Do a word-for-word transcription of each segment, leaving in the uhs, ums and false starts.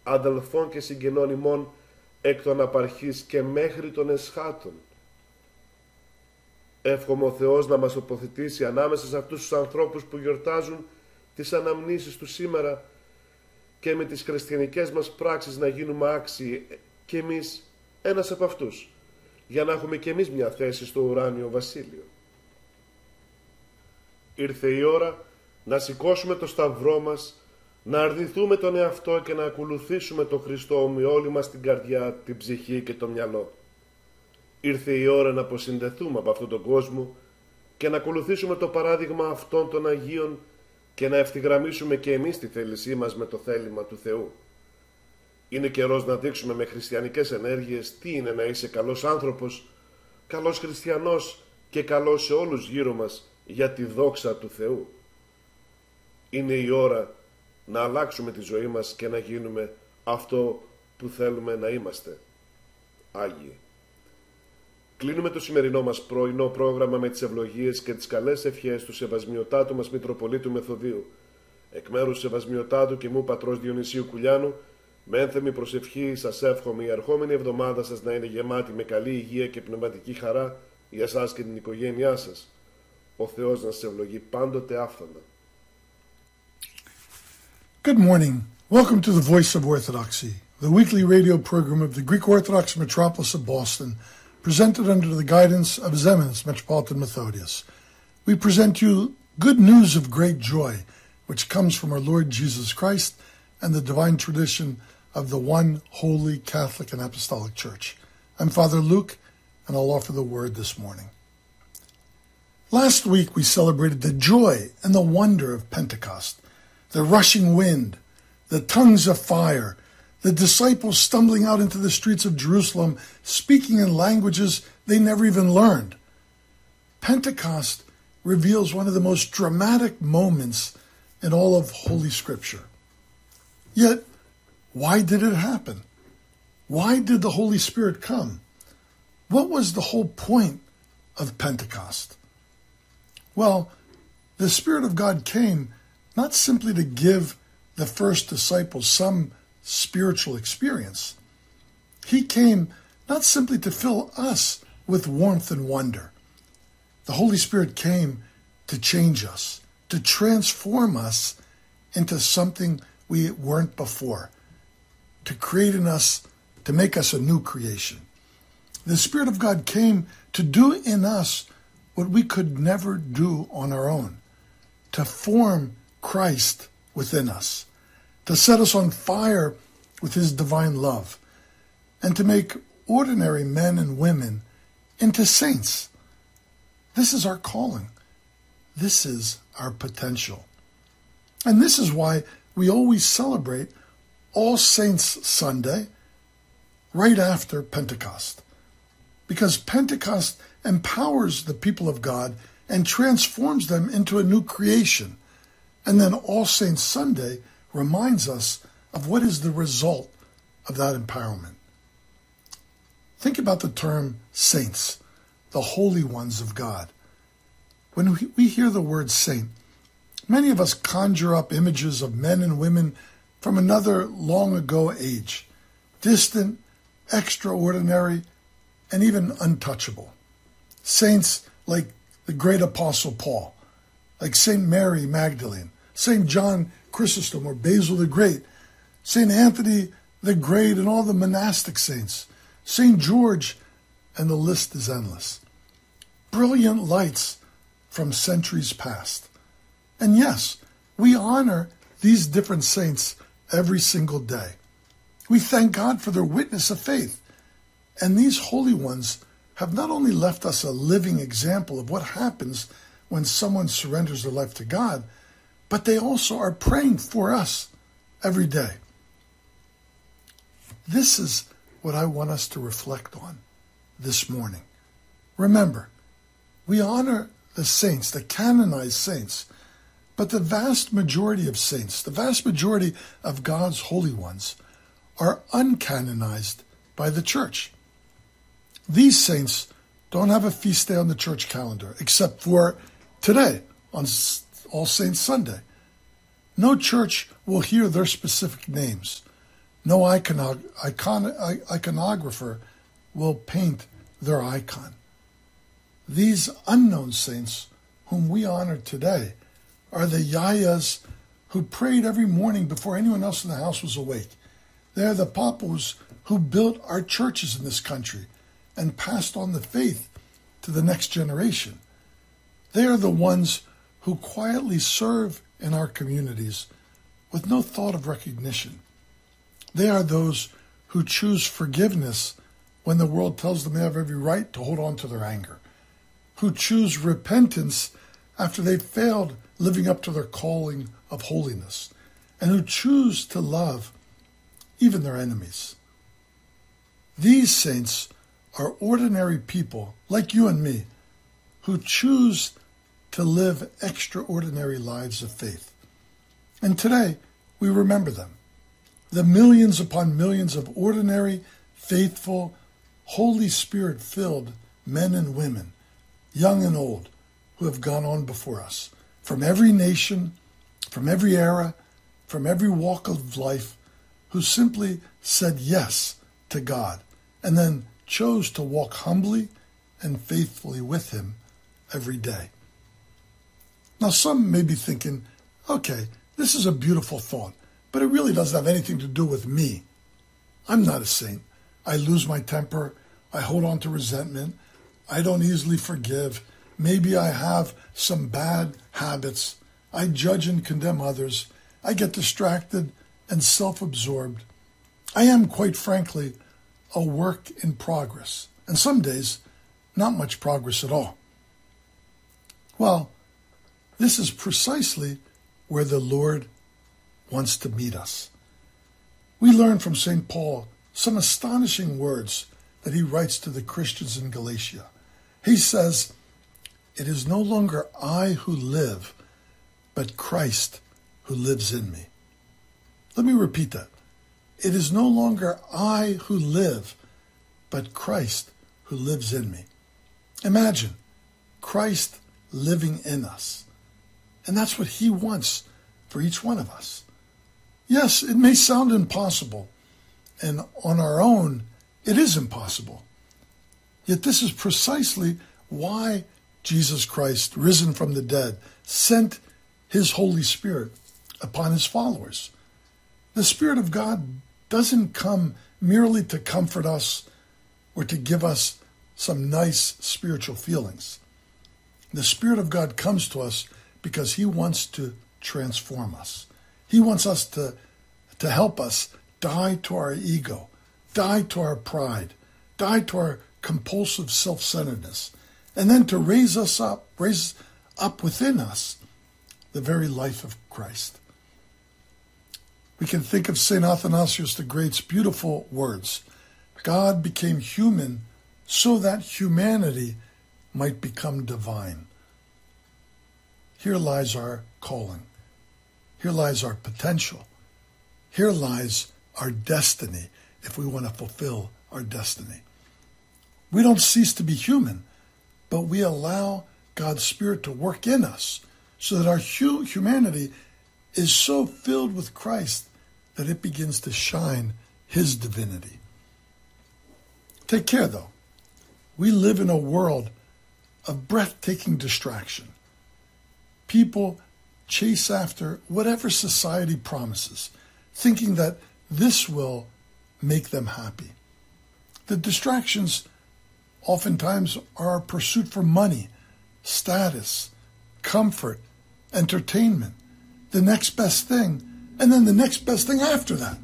αδελφών και συγγενών ημών εκ των απαρχής και μέχρι των εσχάτων. Εύχομαι ο Θεός να μας τοποθετήσει ανάμεσα σε αυτούς τους ανθρώπους που γιορτάζουν τις αναμνήσεις του σήμερα και με τις χριστιανικές μας πράξεις να γίνουμε άξιοι κι εμείς ένας από αυτούς, για να έχουμε κι εμείς μια θέση στο ουράνιο βασίλειο. Ήρθε η ώρα να σηκώσουμε το σταυρό μας, να αρνηθούμε τον εαυτό και να ακολουθήσουμε τον Χριστό με όλη μας την καρδιά, την ψυχή και το μυαλό. Ήρθε η ώρα να αποσυνδεθούμε από αυτόν τον κόσμο και να ακολουθήσουμε το παράδειγμα αυτών των Αγίων και να ευθυγραμμίσουμε και εμείς τη θέλησή μας με το θέλημα του Θεού. Είναι καιρός να δείξουμε με χριστιανικές ενέργειες τι είναι να είσαι καλός άνθρωπος, καλός χριστιανός και καλός σε όλους γύρω μας για τη δόξα του Θεού. Είναι η ώρα να αλλάξουμε τη ζωή μας και να γίνουμε αυτό που θέλουμε να είμαστε, Άγιοι. Κλείνουμε το σημερινό μας πρωινό πρόγραμμα με τις ευλογίες και τις καλές ευχές του Σεβασμιωτάτου μας Μητροπολίτου Μεθοδίου. Εκ μέρους Σεβασμιωτάτου και μου πατρός Διονυσίου Κουλιάνου, με ένθεμη προσευχή σας εύχομαι η ερχόμενη εβδομάδα σας να είναι γεμάτη με καλή υγεία και πνευματική χαρά για εσάς και την οικογένειά σας. Ο Θεός να σας ευλογεί πάντοτε άφθονα. Good morning. Welcome to the Voice of Orthodoxy, the weekly radio program of the Greek Orthodox metropolis of Boston, presented under the guidance of His Eminence Metropolitan Methodius. We present you good news of great joy, which comes from our Lord Jesus Christ and the divine tradition of the one holy Catholic and Apostolic Church. I'm Father Luke, and I'll offer the word this morning. Last week we celebrated the joy and the wonder of Pentecost, the rushing wind, the tongues of fire, the disciples stumbling out into the streets of Jerusalem, speaking in languages they never even learned. Pentecost reveals one of the most dramatic moments in all of Holy Scripture. Yet, why did it happen? Why did the Holy Spirit come? What was the whole point of Pentecost? Well, the Spirit of God came not simply to give the first disciples some spiritual experience. He came not simply to fill us with warmth and wonder. The Holy Spirit came to change us, to transform us into something we weren't before, to create in us, to make us a new creation. The Spirit of God came to do in us what we could never do on our own, to form Christ within us, to set us on fire with His divine love, and to make ordinary men and women into saints. This is our calling. This is our potential. And this is why we always celebrate All Saints Sunday right after Pentecost. Because Pentecost empowers the people of God and transforms them into a new creation. And then All Saints Sunday reminds us of what is the result of that empowerment. Think about the term saints, the holy ones of God. When we hear the word saint, many of us conjure up images of men and women from another long ago age, distant, extraordinary, and even untouchable. Saints like the great Apostle Paul, like Saint Mary Magdalene, Saint John Chrysostom or Basil the Great, Saint Anthony the Great and all the monastic saints, Saint George, and the list is endless. Brilliant lights from centuries past. And yes, we honor these different saints every single day. We thank God for their witness of faith. And these holy ones have not only left us a living example of what happens when someone surrenders their life to God, but they also are praying for us every day. This is what I want us to reflect on this morning. Remember, we honor the saints, the canonized saints, but the vast majority of saints, the vast majority of God's holy ones, are uncanonized by the Church. These saints don't have a feast day on the church calendar, except for today, on All Saints Sunday. No church will hear their specific names. No iconog- icon- iconographer will paint their icon. These unknown saints whom we honor today are the yayas who prayed every morning before anyone else in the house was awake. They are the papus who built our churches in this country and passed on the faith to the next generation. They are the ones who quietly serve in our communities with no thought of recognition. They are those who choose forgiveness when the world tells them they have every right to hold on to their anger, who choose repentance after they've failed living up to their calling of holiness, and who choose to love even their enemies. These saints are ordinary people like you and me who choose to live extraordinary lives of faith. And today, we remember them, the millions upon millions of ordinary, faithful, Holy Spirit-filled men and women, young and old, who have gone on before us, from every nation, from every era, from every walk of life, who simply said yes to God and then chose to walk humbly and faithfully with him every day. Now, some may be thinking, okay, this is a beautiful thought, but it really doesn't have anything to do with me. I'm not a saint. I lose my temper. I hold on to resentment. I don't easily forgive. Maybe I have some bad habits. I judge and condemn others. I get distracted and self-absorbed. I am, quite frankly, a work in progress, and some days, not much progress at all. Well, this is precisely where the Lord wants to meet us. We learn from Saint Paul some astonishing words that he writes to the Christians in Galatia. He says, "It is no longer I who live, but Christ who lives in me." Let me repeat that. It is no longer I who live, but Christ who lives in me. Imagine Christ living in us. And that's what he wants for each one of us. Yes, it may sound impossible, and on our own, it is impossible. Yet this is precisely why Jesus Christ, risen from the dead, sent his Holy Spirit upon his followers. The Spirit of God doesn't come merely to comfort us or to give us some nice spiritual feelings. The Spirit of God comes to us because he wants to transform us. He wants us to, to help us die to our ego, die to our pride, die to our compulsive self-centeredness, and then to raise us up, raise up within us the very life of Christ. We can think of Saint Athanasius the Great's beautiful words. God became human so that humanity might become divine. Here lies our calling. Here lies our potential. Here lies our destiny if we want to fulfill our destiny. We don't cease to be human, but we allow God's Spirit to work in us so that our hu- humanity is so filled with Christ that it begins to shine his divinity. Take care, though. We live in a world of breathtaking distraction. People chase after whatever society promises, thinking that this will make them happy. The distractions oftentimes are a pursuit for money, status, comfort, entertainment, the next best thing, and then the next best thing after that.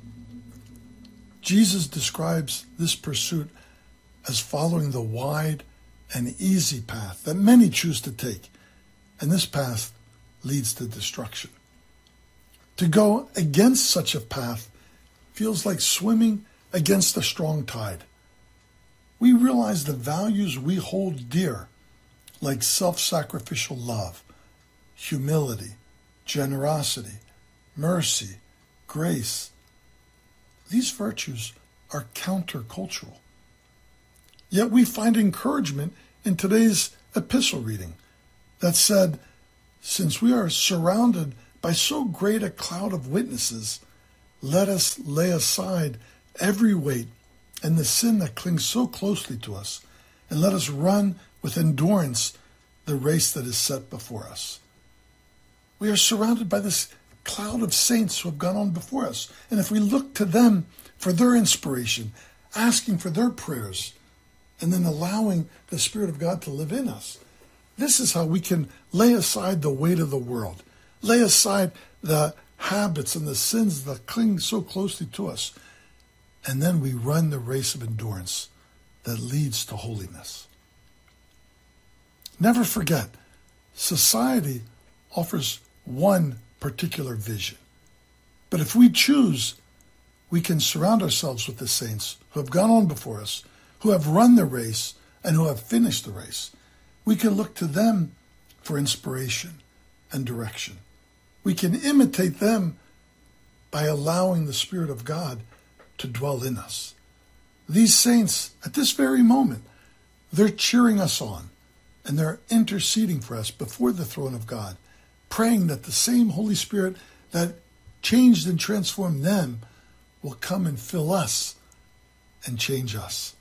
Jesus describes this pursuit as following the wide and easy path that many choose to take, and this path leads to destruction. To go against such a path feels like swimming against a strong tide. We realize the values we hold dear, like self-sacrificial love, humility, generosity, mercy, grace. These virtues are countercultural. Yet we find encouragement in today's epistle reading that said, since we are surrounded by so great a cloud of witnesses, let us lay aside every weight and the sin that clings so closely to us, and let us run with endurance the race that is set before us. We are surrounded by this cloud of saints who have gone on before us, and if we look to them for their inspiration, asking for their prayers, and then allowing the Spirit of God to live in us, this is how we can lay aside the weight of the world, lay aside the habits and the sins that cling so closely to us, and then we run the race of endurance that leads to holiness. Never forget, society offers one particular vision. But if we choose, we can surround ourselves with the saints who have gone on before us, who have run the race, and who have finished the race. We can look to them for inspiration and direction. We can imitate them by allowing the Spirit of God to dwell in us. These saints, at this very moment, they're cheering us on, and they're interceding for us before the throne of God, praying that the same Holy Spirit that changed and transformed them will come and fill us and change us.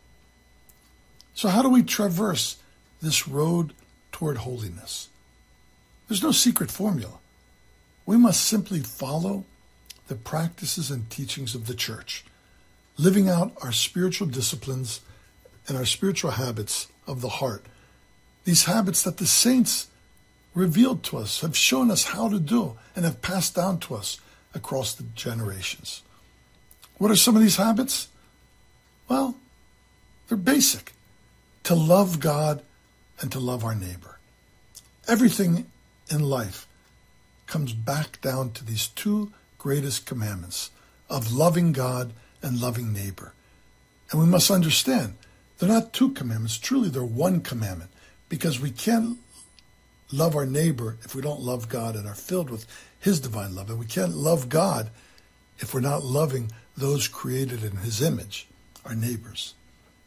So how do we traverse this road toward holiness? There's no secret formula. We must simply follow the practices and teachings of the church, living out our spiritual disciplines and our spiritual habits of the heart. These habits that the saints revealed to us, have shown us how to do, and have passed down to us across the generations. What are some of these habits? Well, they're basic. To love God and to love our neighbor. Everything in life comes back down to these two greatest commandments of loving God and loving neighbor. And we must understand, they're not two commandments. Truly, they're one commandment, because we can't love our neighbor if we don't love God and are filled with his divine love. And we can't love God if we're not loving those created in his image, our neighbors.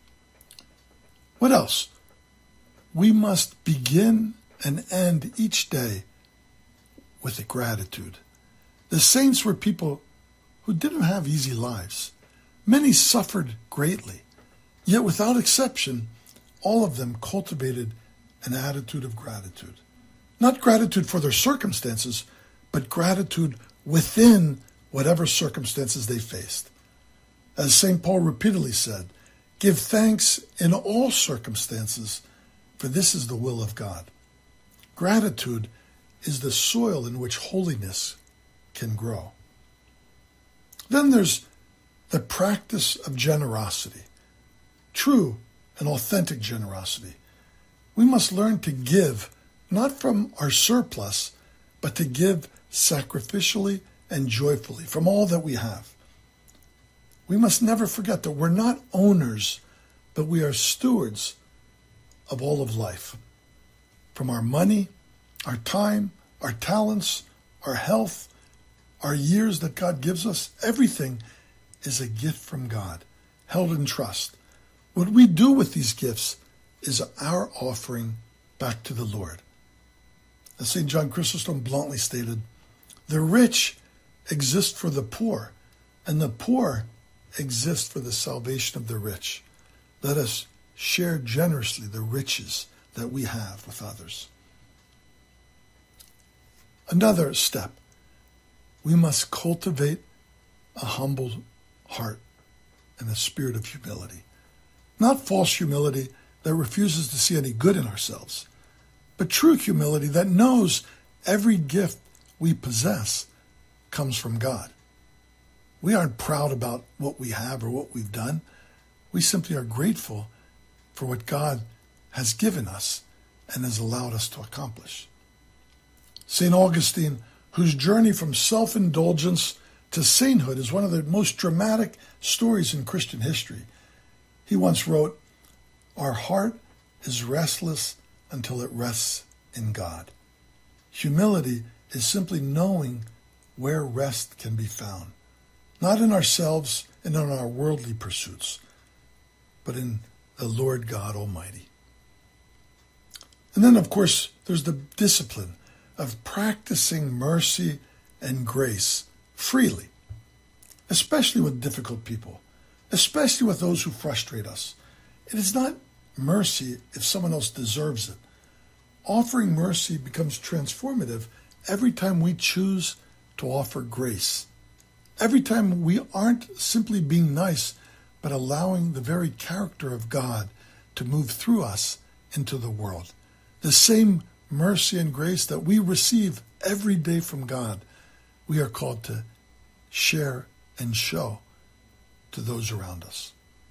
What else? We must begin and end each day with a gratitude. The saints were people who didn't have easy lives. Many suffered greatly, yet without exception, all of them cultivated an attitude of gratitude. Not gratitude for their circumstances, but gratitude within whatever circumstances they faced. As Saint Paul repeatedly said, give thanks in all circumstances, for this is the will of God. Gratitude is the soil in which holiness can grow. Then there's the practice of generosity, true and authentic generosity. We must learn to give, not from our surplus, but to give sacrificially and joyfully from all that we have. We must never forget that we're not owners, but we are stewards of all of life. From our money, our time, our talents, our health, our years that God gives us, everything is a gift from God, held in trust. What we do with these gifts is our offering back to the Lord. As Saint John Chrysostom bluntly stated, the rich exist for the poor, and the poor exist for the salvation of the rich. Let us share generously the riches that we have with others. Another step, we must cultivate a humble heart and a spirit of humility. Not false humility that refuses to see any good in ourselves, but true humility that knows every gift we possess comes from God. We aren't proud about what we have or what we've done. We simply are grateful for what God has given us and has allowed us to accomplish. Saint Augustine, whose journey from self-indulgence to sainthood is one of the most dramatic stories in Christian history, he once wrote, "Our heart is restless until it rests in God." Humility is simply knowing where rest can be found, not in ourselves and in our worldly pursuits, but in the Lord God Almighty. And then, of course, there's the discipline of practicing mercy and grace freely. especially with difficult people, especially with those who frustrate us. It is not mercy if someone else deserves it. Offering mercy becomes transformative every time we choose to offer grace. Every time we aren't simply being nice, but allowing the very character of God to move through us into the world. The same mercy and grace that we receive every day from God, we are called to share and show to those around us.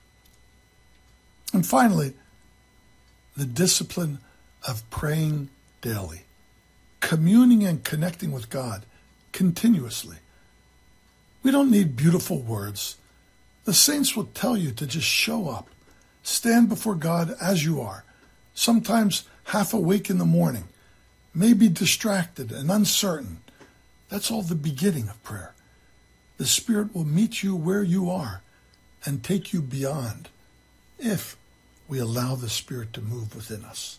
And finally, the discipline of praying daily, communing and connecting with God continuously. We don't need beautiful words. The saints will tell you to just show up, stand before God as you are, sometimes half awake in the morning, maybe distracted and uncertain. That's all the beginning of prayer. The Spirit will meet you where you are and take you beyond if we allow the Spirit to move within us.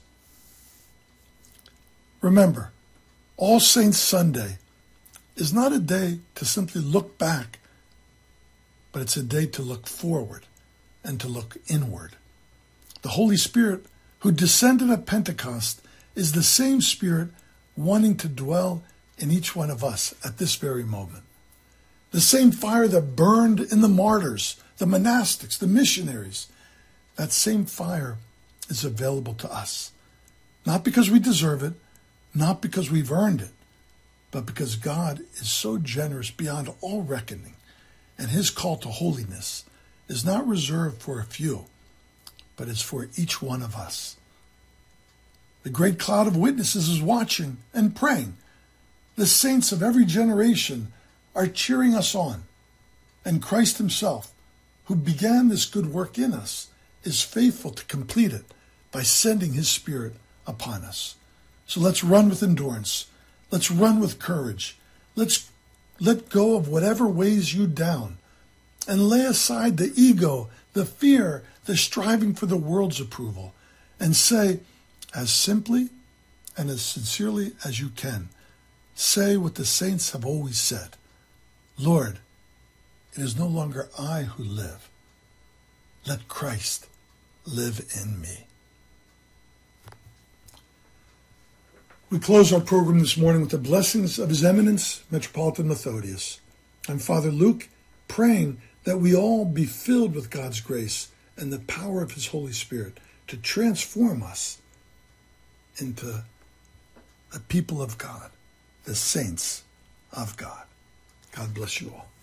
Remember, All Saints Sunday is not a day to simply look back, but it's a day to look forward and to look inward. The Holy Spirit who descended at Pentecost is the same Spirit wanting to dwell in each one of us at this very moment. The same fire that burned in the martyrs, the monastics, the missionaries, that same fire is available to us. Not because we deserve it, not because we've earned it, but because God is so generous beyond all reckoning, and his call to holiness is not reserved for a few, but is for each one of us. The great cloud of witnesses is watching and praying. The saints of every generation are cheering us on, and Christ himself, who began this good work in us, is faithful to complete it by sending his Spirit upon us. So let's run with endurance. Let's run with courage. Let's let go of whatever weighs you down and lay aside the ego, the fear, the striving for the world's approval, and say, as simply and as sincerely as you can, say what the saints have always said. Lord, it is no longer I who live. Let Christ live in me. We close our program this morning with the blessings of His Eminence, Metropolitan Methodius. I'm Father Luke, praying that we all be filled with God's grace and the power of His Holy Spirit to transform us into the people of God, the saints of God. God bless you all.